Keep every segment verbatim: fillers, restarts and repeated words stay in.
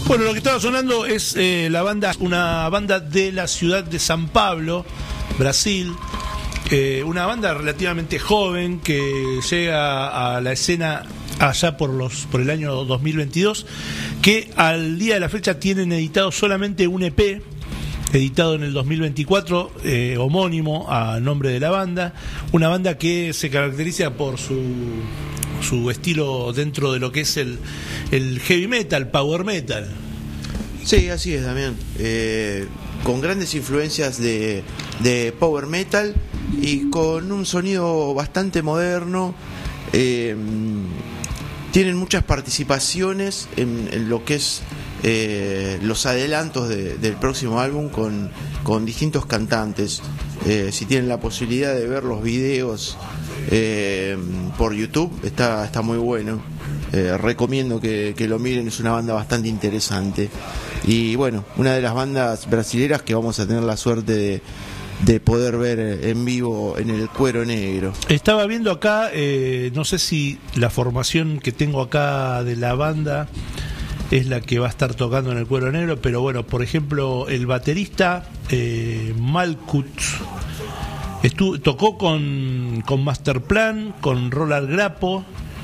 Bueno, lo que estaba sonando es eh, la banda, una banda de la ciudad de San Pablo, Brasil. Eh, una banda relativamente joven que llega a la escena allá por los por el año dos mil veintidós, que al día de la fecha tienen editado solamente un E P, editado en el dos mil veinticuatro, eh, homónimo a nombre de la banda. Una banda que se caracteriza por su su estilo dentro de lo que es el, el heavy metal, power metal. Sí, así es, Damián. Eh, con grandes influencias de, de power metal y con un sonido bastante moderno. Eh, tienen muchas participaciones en, en lo que es eh, los adelantos de, del próximo álbum con, con distintos cantantes. Eh, si tienen la posibilidad de ver los videos eh, por YouTube, está, está muy bueno. Eh, recomiendo que, que lo miren, es una banda bastante interesante. Y bueno, una de las bandas brasileras que vamos a tener la suerte de, de poder ver en vivo en el Cuero Negro. Estaba viendo acá, eh, no sé si la formación que tengo acá de la banda es la que va a estar tocando en el Cuero Negro, pero bueno, por ejemplo, el baterista eh, Malkut estuvo, tocó con, con Masterplan, con Roland Grapo,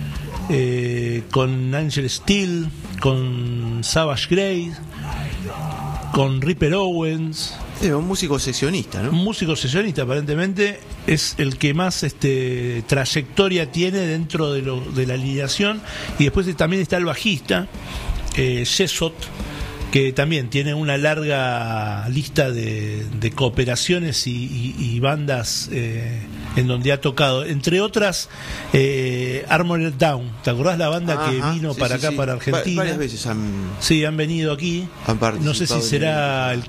eh, con Angel Steel, con Savage Grace, con Ripper Owens. Sí, un músico sesionista, ¿no? Un músico sesionista, aparentemente es el que más este, trayectoria tiene dentro de, lo, de la alineación. Y después también está el bajista, eh, Jesot, que también tiene una larga lista de, de cooperaciones y, y, y bandas eh, en donde ha tocado, entre otras eh, Armored Down. ¿Te acordás la banda Ajá, que vino sí, para sí, acá, sí. para Argentina? Va, varias veces han, sí, han venido aquí. Han No sé si será el